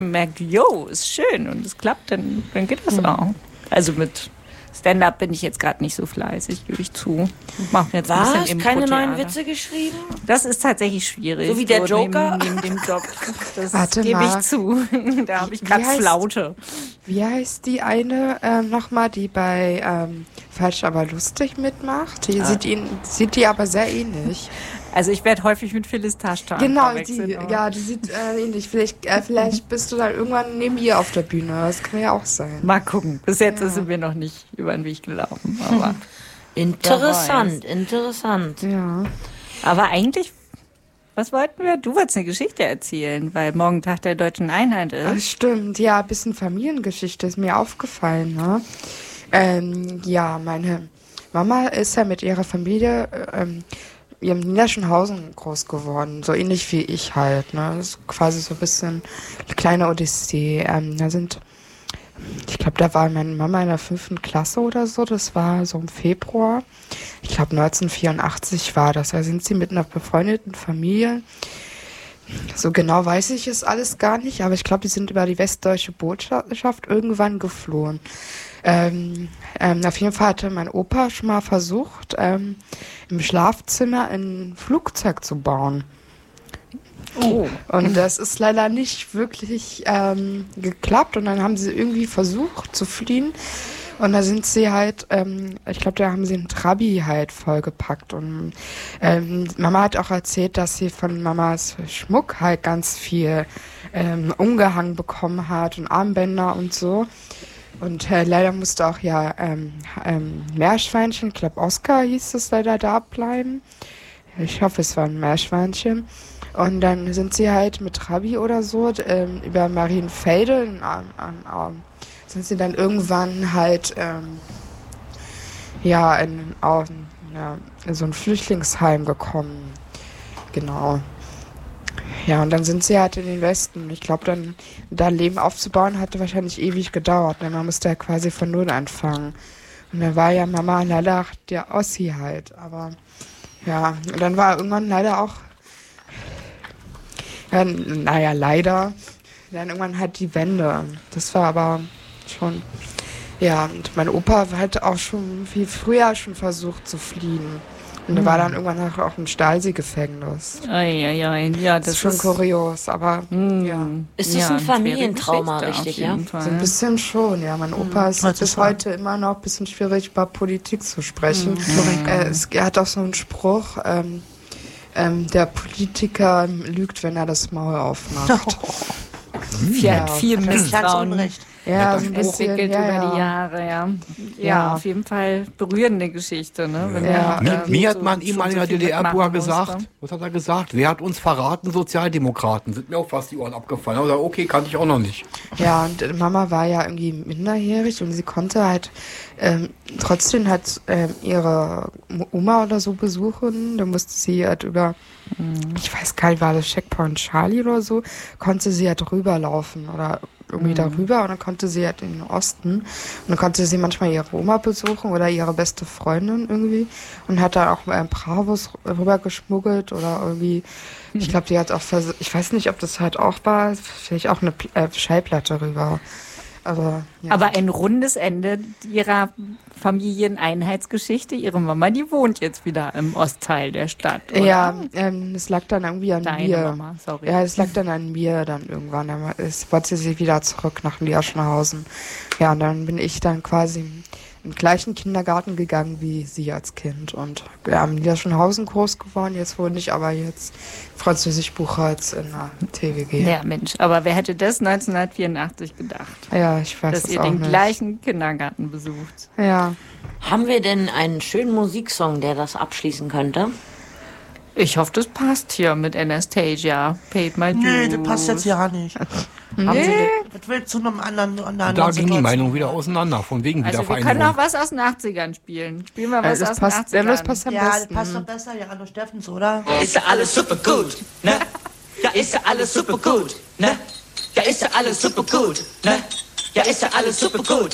merkt, jo, ist schön und es klappt, dann geht das auch. Also mit Stand-up bin ich jetzt gerade nicht so fleißig, gebe ich zu. Mach jetzt ein bisschen Was? Keine neuen Witze geschrieben? Das ist tatsächlich schwierig. So wie der Joker? Neben dem Job. Das Warte gebe ich mal. zu. Da habe ich gerade Flaute. Wie heißt die eine nochmal, die bei Falsch aber lustig mitmacht? Die sieht die aber sehr ähnlich. Also ich werde häufig mit Phyllis Taschtan Genau, verwechselt, die sieht ähnlich. Vielleicht bist du dann irgendwann neben ihr auf der Bühne. Das kann ja auch sein. Mal gucken. Bis jetzt sind wir noch nicht über den Weg gelaufen. Aber Interessant. Ja. Aber eigentlich, was wollten wir? Du wolltest eine Geschichte erzählen, weil morgen Tag der Deutschen Einheit ist. Das stimmt, ja, ein bisschen Familiengeschichte ist mir aufgefallen. Ne? Ja, meine Mama ist ja mit ihrer Familie in Niederschönhausen groß geworden, so ähnlich wie ich halt. Ne? Das ist quasi so ein bisschen eine kleine Odyssee. Ich glaube, da war meine Mama in der 5. Klasse oder so, das war so im Februar. Ich glaube 1984 war das. Da sind sie mit einer befreundeten Familie. So genau weiß ich es alles gar nicht, aber ich glaube, die sind über die westdeutsche Botschaft irgendwann geflohen. Auf jeden Fall hatte mein Opa schon mal versucht, im Schlafzimmer ein Flugzeug zu bauen. Oh. Und das ist leider nicht wirklich geklappt. Und dann haben sie irgendwie versucht zu fliehen. Und da sind sie halt, ich glaube, da haben sie einen Trabi halt vollgepackt. Und Mama hat auch erzählt, dass sie von Mamas Schmuck halt ganz viel umgehangen bekommen hat und Armbänder und so. Und leider musste auch Meerschweinchen, ich glaube Oscar hieß es, leider da bleiben. Ich hoffe, es war ein Meerschweinchen. Und dann sind sie halt mit Trabi oder so über Marienfelde sind sie dann irgendwann halt in so ein Flüchtlingsheim gekommen. Genau. Ja, und dann sind sie halt in den Westen. Ich glaube, dann da ein Leben aufzubauen, hatte wahrscheinlich ewig gedauert. Ne? Man musste ja quasi von Null anfangen. Und dann war ja Mama leider der Ossi halt. Aber ja, und dann war irgendwann leider auch, leider, dann irgendwann halt die Wende. Das war aber schon, ja, und mein Opa hat auch schon viel früher schon versucht zu fliehen. Und er war dann irgendwann auch im Stasi-Gefängnis. Ja, das ist schon kurios, aber ja. Ist das ein Familientrauma, richtig, ja? So ein bisschen schon, ja. Mein Opa ist bis heute immer noch ein bisschen schwierig, über Politik zu sprechen. Er hat auch so einen Spruch, der Politiker lügt, wenn er das Maul aufmacht. Viel Misstrauen. Ja, so ein bisschen bisschen, über die Jahre, ja. Auf jeden Fall berührende Geschichte, ne? Wenn Mir hat mein ehemaliger DDR-Bürger gesagt, was hat er gesagt? Wer hat uns verraten? Sozialdemokraten. Sind mir auch fast die Ohren abgefallen. Aber okay, kannte ich auch noch nicht. Ja, und Mama war ja irgendwie minderjährig und sie konnte halt trotzdem ihre Oma oder so besuchen. Da musste sie halt über, ich weiß gar nicht, war das Checkpoint Charlie oder so, konnte sie halt rüberlaufen oder irgendwie darüber und dann konnte sie halt in den Osten und dann konnte sie manchmal ihre Oma besuchen oder ihre beste Freundin irgendwie und hat dann auch Bravos rübergeschmuggelt oder irgendwie, ich glaube, die hat auch ich weiß nicht, ob das halt auch war, vielleicht auch eine Schallplatte rüber. Aber ein rundes Ende ihrer Familieneinheitsgeschichte. Ihre Mama, die wohnt jetzt wieder im Ostteil der Stadt, oder? Ja, es lag dann irgendwie an Deine mir. Mama, sorry. Ja, es lag dann an mir dann irgendwann. Dann wollte sie wieder zurück nach Niederschönhausen. Ja, und dann bin ich dann quasi im gleichen Kindergarten gegangen wie sie als Kind und am Niederschönhausen groß geworden. Jetzt wohne ich aber jetzt Französisch Buchholz in der TGG. Ja, Mensch, aber wer hätte das 1984 gedacht? Ja, ich weiß dass es ihr auch den nicht. gleichen Kindergarten besucht. Ja. Haben wir denn einen schönen Musiksong, der das abschließen könnte? Ich hoffe, das passt hier mit Anastasia. Paid my dues. Nee, das passt jetzt ja nicht. Nee. Das will zu einem anderen Da ging die Meinung wieder auseinander, von wegen Also wir Wiedervereinigung. können auch was aus den 80ern spielen. Spielen wir was aus den 80ern. Das passt am Ja, das besten. passt doch besser, ja, Anno Steffens, oder? Ist ja alles super gut, ne? Ja, ist ja alles super gut, ne? Ja, ist ja alles super gut, ne? Ja, ist ja alles super gut.